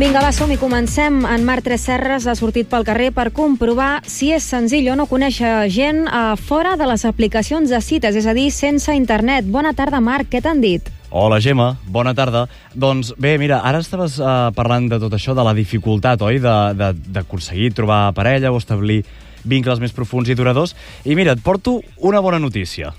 Vinga, va, som-hi, comencem. En Marc Tresserras ha sortit pel carrer per comprovar si és senzill o no conèixer gent fora de les aplicacions de cites, és a dir, sense internet. Bona tarda, Marc, què t'han dit? Hola, Gemma, bona tarda. Doncs bé, mira, ara estaves parlant de tot això, de la dificultat, oi?, d'aconseguir trobar parella o establir vincles més profuns i duradors. I mira, et porto una bona notícia.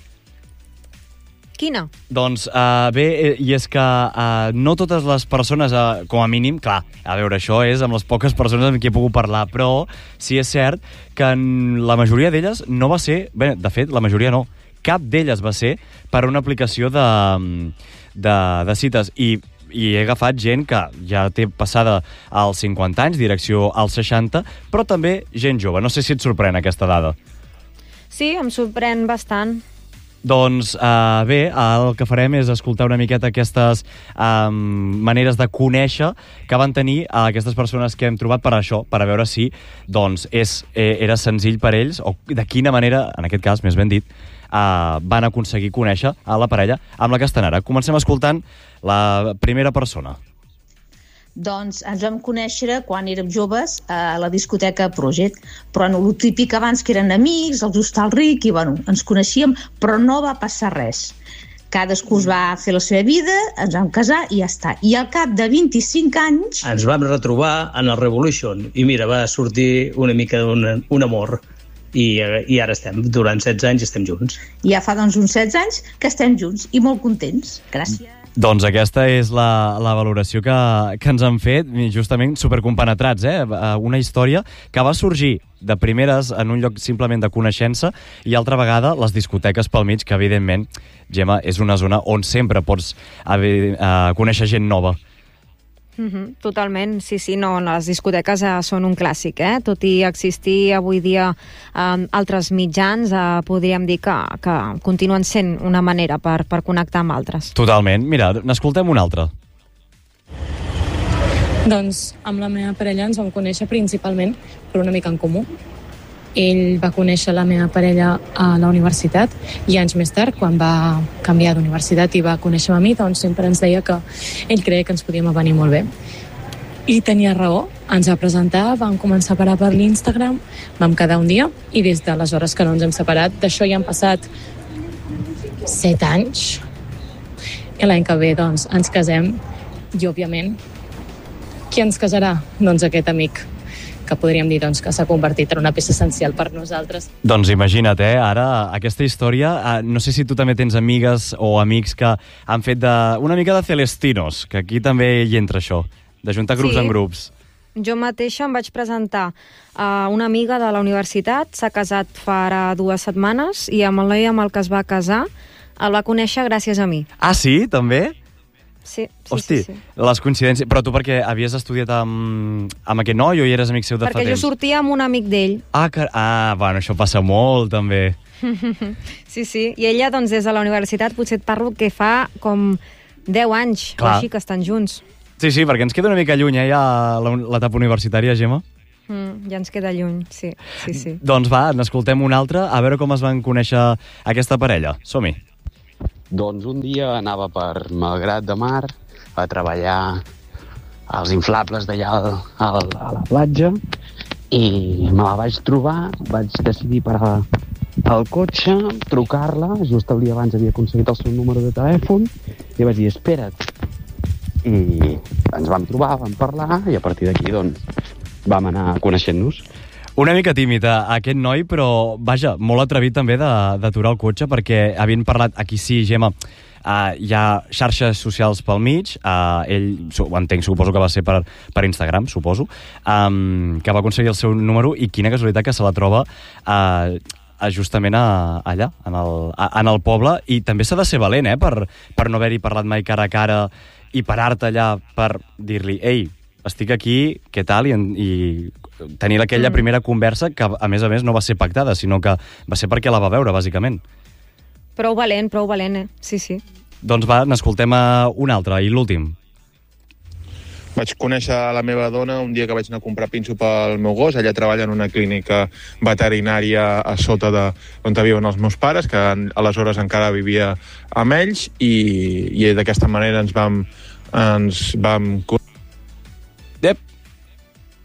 Quina? Doncs bé, i és que no totes les persones, com a mínim, clar, a veure, això és amb les poques persones amb qui he pogut parlar, però sí és cert que la majoria d'elles no va ser, bé, de fet, la majoria no, cap d'elles va ser per una aplicació de cites, i he agafat gent que ja té passada als 50 anys, direcció als 60, però també gent jove. No sé si et sorprèn aquesta dada. Sí, em sorprèn bastant. Doncs bé, el que farem és escoltar una miqueta aquestes maneres de conèixer que van tenir aquestes persones que hem trobat per això, per a veure si doncs, era senzill per ells, o de quina manera, en aquest cas, més ben dit, van aconseguir conèixer a la parella amb la que estan ara. Comencem escoltant la primera persona. Doncs ens vam conèixer quan érem joves a la discoteca Project, però no, el típic abans que eren amics, els hostals ric, i bueno, ens coneixíem, però no va passar res. Cadascú es va fer la seva vida, ens vam casar i ja està. I al cap de 25 anys... Ens vam retrobar en el Revolution i mira, va sortir una mica un amor. I ara durant 16 anys estem junts. Ja fa doncs uns 16 anys que estem junts i molt contents. Gràcies. Doncs aquesta és la valoració que ens han fet, justament supercompenetrats, una història que va sorgir de primeres en un lloc simplement de coneixença i altra vegada les discoteques pel mig, que evidentment, Gemma, és una zona on sempre pots conèixer gent nova. Totalment, sí, no, les discoteques són un clàssic, tot i existir avui dia altres mitjans, podríem dir que continuen sent una manera per connectar amb altres. Totalment, mira, n'escoltem una altra. Doncs amb la meva parella ens vam conèixer principalment per una mica en comú. Ell va conèixer la meva parella a la universitat i anys més tard, quan va canviar d'universitat i va conèixer a mi, doncs sempre ens deia que ell creia que ens podíem avenir molt bé. I tenia raó, ens va presentar, vam començar a parar per l'Instagram, vam quedar un dia i des d'aleshores que no ens hem separat. D'això ja han passat 7 anys i l'any que ve doncs, ens casem i, òbviament, qui ens casarà? Doncs aquest amic, que podríem dir doncs, que s'ha convertit en una peça essencial per nosaltres. Doncs imagina't, ara aquesta història, no sé si tu també tens amigues o amics que han fet una mica de celestinos, que aquí també hi entra això, de juntar grups en grups. Jo mateixa em vaig presentar a una amiga de la universitat, s'ha casat fa ara 2 setmanes, i amb el noi amb el que es va casar el va conèixer gràcies a mi. Ah, sí? També? Sí. Hosti, les coincidències... Però tu perquè havies estudiat amb aquest noi o hi eres amic seu de fa temps? Perquè jo sortia amb un amic d'ell. Bueno, això passa molt, també. Sí, i ella, doncs, des de la universitat, potser et parlo que fa com 10 anys, o així, que estan junts. Sí, perquè ens queda una mica lluny, ja l'etapa universitària, Gemma. Ja ens queda lluny, sí. Doncs va, n'escoltem una altra, a veure com es van conèixer aquesta parella. Som-hi. Doncs un dia anava per Malgrat de Mar a treballar als inflables d'allà a la platja i me la vaig trobar, vaig decidir parar el cotxe, trucar-la, just el dia abans havia aconseguit el seu número de telèfon i vaig dir, espera't. I ens vam trobar, vam parlar i a partir d'aquí doncs vam anar coneixent-nos. Una mica tímid, aquest noi, però, vaja, molt atrevit també d'aturar el cotxe, perquè havien parlat, aquí sí, Gemma, hi ha xarxes socials pel mig, ell, ho entenc, suposo que va ser per Instagram, suposo, que va aconseguir el seu número, i quina casualitat que se la troba justament allà, en el poble, i també s'ha de ser valent, per no haver-hi parlat mai cara a cara, i parar-te allà per dir-li, ei, estic aquí, què tal, i tenir aquella primera conversa que, a més, no va ser pactada, sinó que va ser perquè la va veure, bàsicament. Prou valent, sí. Doncs va, n'escoltem un altre, i l'últim. Vaig conèixer la meva dona un dia que vaig anar a comprar pinso pel meu gos. Ella treballa en una clínica veterinària a sota on viuen els meus pares, que aleshores encara vivia amb ells, i d'aquesta manera ens vam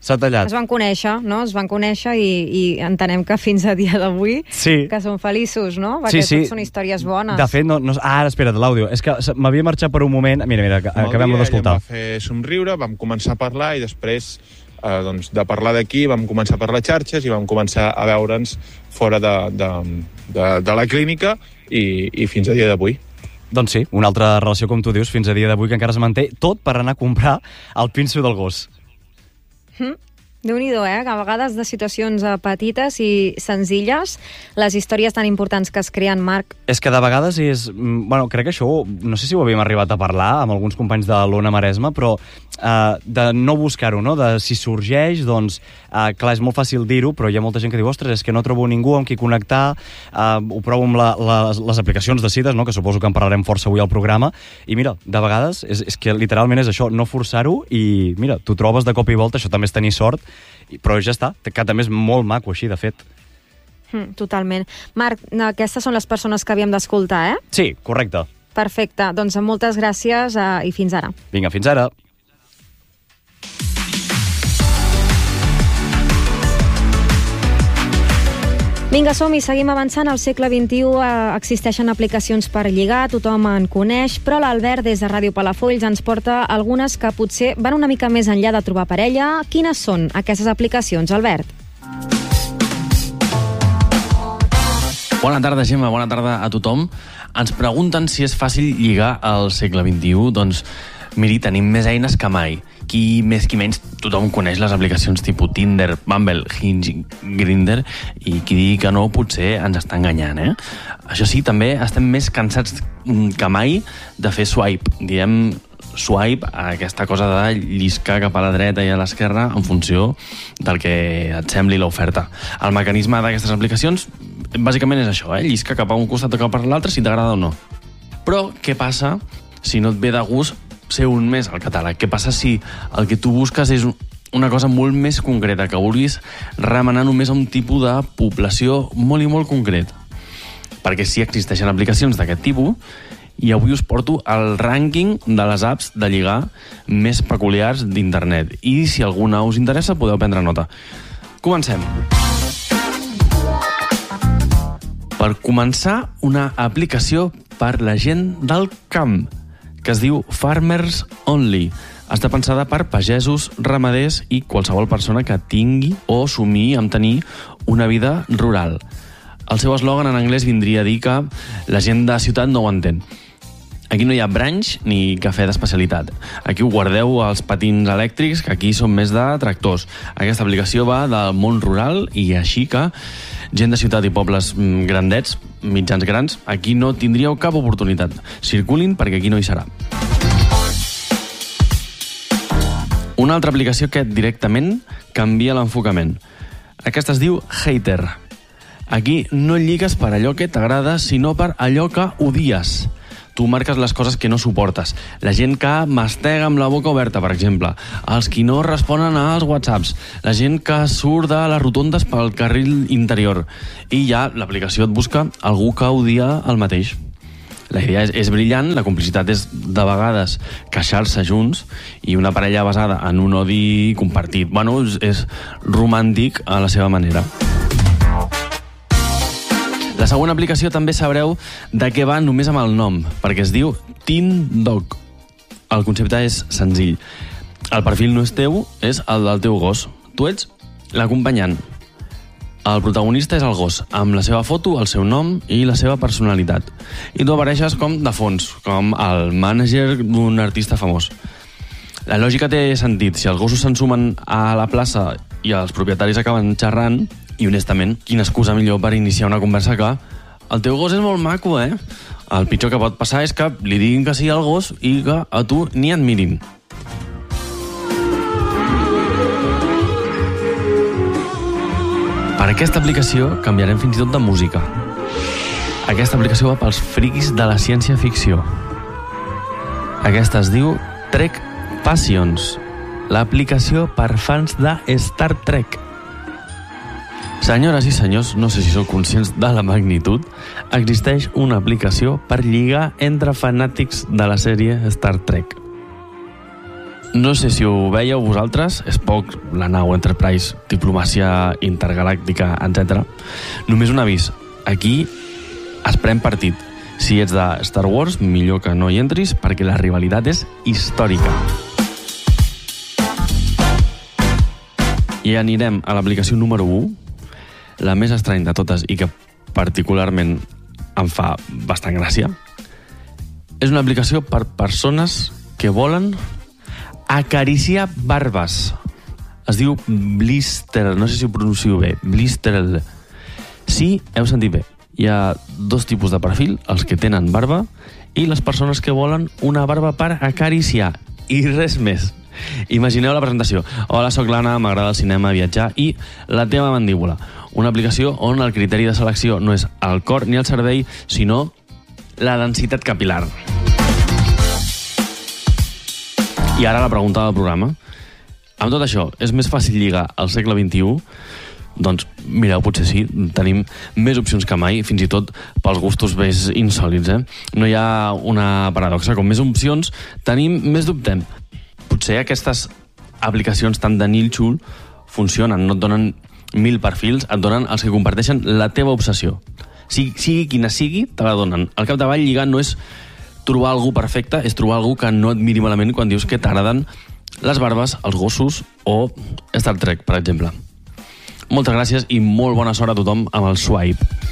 S'ha tallat. Es van conèixer, no? Es van conèixer i entenem que fins a dia d'avui que són feliços, no? Perquè tot són històries bones. De fet, ara, espera't, l'àudio. És que m'havia marxat per un moment. Mira, acabem-lo d'escoltar. Em va fer somriure, vam començar a parlar i després de parlar d'aquí vam començar a parlar xarxes i vam començar a veure'ns fora de la clínica i fins a dia d'avui. Doncs sí, una altra relació, com tu dius, fins a dia d'avui, que encara es manté, tot per anar a comprar el pinso del gos. Déu-n'hi-do, que a vegades de situacions petites i senzilles, les històries tan importants que es creen, Marc. És que de vegades és... Bueno, crec que això, no sé si ho havíem arribat a parlar amb alguns companys de l'Ona Maresma, però de no buscar-ho, no? De si sorgeix, doncs, clar, és molt fàcil dir-ho, però hi ha molta gent que diu, ostres, és que no trobo ningú amb qui connectar, ho provo amb les aplicacions de cites, no? Que suposo que en parlarem força avui al programa, i mira, de vegades és que literalment és això, no forçar-ho, i mira, t'ho trobes de cop i volta, això també és tenir sort, però ja està, que també és molt maco així, de fet. Totalment. Marc, aquestes són les persones que havíem d'escoltar, Sí, correcte. Perfecte, doncs moltes gràcies i fins ara. Vinga, fins ara. Vinga, som-hi, seguim avançant. Al segle XXI existeixen aplicacions per lligar, tothom en coneix, però l'Albert, des de Ràdio Palafolls, ens porta algunes que potser van una mica més enllà de trobar parella. Quines són aquestes aplicacions, Albert? Bona tarda, Gemma, bona tarda a tothom. Ens pregunten si és fàcil lligar al segle XXI. Doncs, miri, tenim més eines que mai. Qui més qui menys, tothom coneix les aplicacions tipus Tinder, Bumble, Hinge, Grindr, i qui digui que no potser ens està enganyant, Això sí, també estem més cansats que mai de fer swipe. Diem swipe, aquesta cosa de lliscar cap a la dreta i a l'esquerra en funció del que et sembli l'oferta. El mecanisme d'aquestes aplicacions bàsicament és això, lliscar cap a un costat o cap a l'altre si t'agrada o no. Però què passa si no et ve de gust ser un més al catàleg? Què passa si el que tu busques és una cosa molt més concreta, que vulguis remenar només a un tipus de població molt i molt concret? Perquè sí existeixen aplicacions d'aquest tipus, i avui us porto el rànquing de les apps de lligar més peculiars d'internet. I si alguna us interessa, podeu prendre nota. Comencem. Per començar, una aplicació per la gent del camp, que es diu Farmers Only. Està pensada per pagesos, ramaders i qualsevol persona que tingui o somniï amb tenir una vida rural. El seu eslògan en anglès vindria a dir que la gent de ciutat no ho entén. Aquí no hi ha branch ni cafè d'especialitat. Aquí ho guardeu als patins elèctrics, que aquí són més de tractors. Aquesta aplicació va del món rural i així que gent de ciutat i pobles grandets, mitjans grans, aquí no tindríeu cap oportunitat. Circulin perquè aquí no hi serà. Una altra aplicació que directament canvia l'enfocament. Aquesta es diu Hater. Aquí no lligues per allò que t'agrada, sinó per allò que odies. Tu marques les coses que no suportes. La gent que mastega amb la boca oberta, per exemple. Els qui no responen als whatsapps. La gent que surt de les rotondes pel carril interior. I ja l'aplicació et busca algú que odia el mateix. La idea és brillant, la complicitat és de vegades queixar-se junts i una parella basada en un odi compartit. Bueno, és romàntic a la seva manera. La següent aplicació també sabreu de què va només amb el nom, perquè es diu Teen Dog. El concepte és senzill. El perfil no és teu, és el del teu gos. Tu ets l'acompanyant. El protagonista és el gos, amb la seva foto, el seu nom i la seva personalitat. I tu apareixes com de fons, com el mànager d'un artista famós. La lògica té sentit. Si els gossos s'ensumen a la plaça i els propietaris acaben xerrant, i honestament, quina excusa millor per iniciar una conversa que el teu gos és molt maco, El pitjor que pot passar és que li diguin que sí al gos i que a tu ni et mirin. Per aquesta aplicació canviarem fins i tot de música. Aquesta aplicació va pels friquis de la ciència-ficció. Aquesta es diu Trek Passions, l'aplicació per fans de Star Trek. Senyores i senyors, no sé si sou conscients de la magnitud, existeix una aplicació per lligar entre fanàtics de la sèrie Star Trek. No sé si ho veieu vosaltres, Spock, la nau Enterprise, diplomàcia intergalàctica, etc. Només un avís, aquí es pren partit. Si ets de Star Wars, millor que no hi entris, perquè la rivalitat és històrica. I anirem a l'aplicació número 1, la més estrany de totes i que particularment em fa bastant gràcia. És una aplicació per persones que volen acariciar barbes. Es diu Blister, no sé si ho pronuncio bé, Blister. Sí, heu sentit bé. Hi ha dos tipus de perfil, els que tenen barba i les persones que volen una barba per acariciar. I res més. Imagineu la presentació. Hola, soc l'Anna, m'agrada el cinema, viatjar i la teva mandíbula. Una aplicació on el criteri de selecció no és el cor ni el cervell, sinó la densitat capilar. I ara la pregunta del programa. Amb tot això, és més fàcil lligar al segle XXI? Doncs mireu, potser sí, tenim més opcions que mai, fins i tot pels gustos més insòlits, No hi ha una paradoxa, com més opcions tenim, més dubtem. Potser aquestes aplicacions tan de nínxol funcionen, no et donen 1000 perfils, et donen els que comparteixen la teva obsessió. Sigui quina sigui, te la donen. Al capdavall, lligar no és trobar algú perfecte, és trobar algú que no et miri malament quan dius que t'agraden les barbes, els gossos o Star Trek, per exemple. Moltes gràcies i molt bona sort a tothom amb el swipe.